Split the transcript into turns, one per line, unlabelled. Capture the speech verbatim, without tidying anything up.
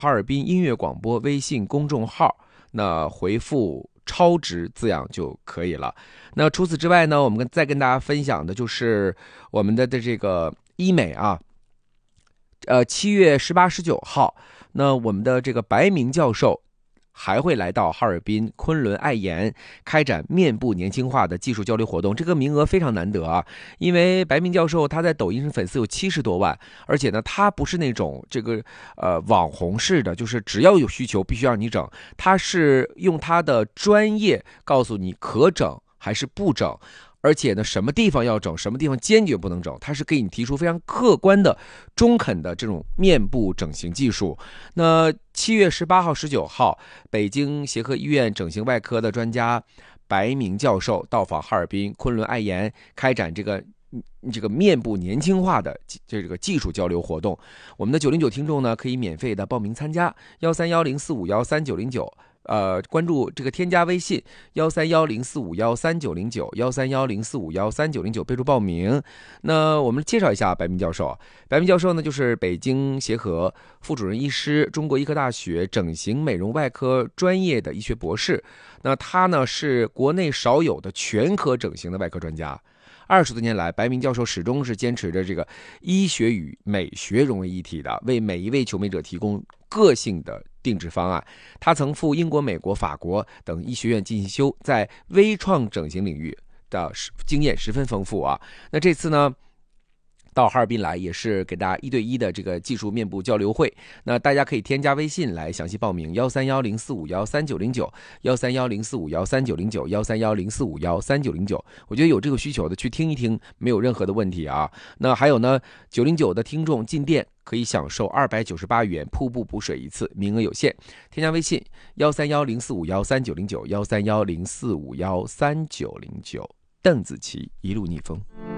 哈尔滨音乐广播微信公众号，那回复超值字样就可以了。那除此之外呢，我们再跟大家分享的就是我们的的这个医美啊，呃，七月十八、十九号，那我们的这个白明教授还会来到哈尔滨昆仑爱颜开展面部年轻化的技术交流活动，这个名额非常难得啊！因为白明教授他在抖音上粉丝有七十多万，而且呢，他不是那种这个呃网红式的，就是只要有需求必须让你整，他是用他的专业告诉你可整还是不整。而且呢，什么地方要整，什么地方坚决不能整，它是给你提出非常客观的、中肯的这种面部整形技术。那七月十八号、十九号，北京协和医院整形外科的专家白明教授到访哈尔滨昆仑爱颜，开展这个这个面部年轻化的这个技术交流活动。我们的九零九听众呢，可以免费的报名参加，幺三幺零四五幺三九零九。呃，关注这个添加微信幺三幺零四五幺三九零九幺三幺零四五幺三九零九，备注报名。那我们介绍一下白明教授。白明教授呢，就是北京协和副主任医师，中国医科大学整形美容外科专业的医学博士。那他呢是国内少有的全科整形的外科专家。二十多年来，白明教授始终是坚持着这个医学与美学融为一体的，为每一位求美者提供个性的定制方案。他曾赴英国、美国、法国等医学院进修，在微创整形领域的经验十分丰富啊。那这次呢，到哈尔滨来也是给大家一对一的这个技术面部交流会，那大家可以添加微信来详细报名，幺三幺零四五幺三九零九幺三幺零四五幺三九零九幺三幺零四五幺三九零九。我觉得有这个需求的去听一听，没有任何的问题啊。那还有呢，九零九的听众进店可以享受二百九十八元瀑布补水一次，名额有限。添加微信幺三幺零四五幺三九零九幺三幺零四五幺三九零九。邓紫棋一路逆风。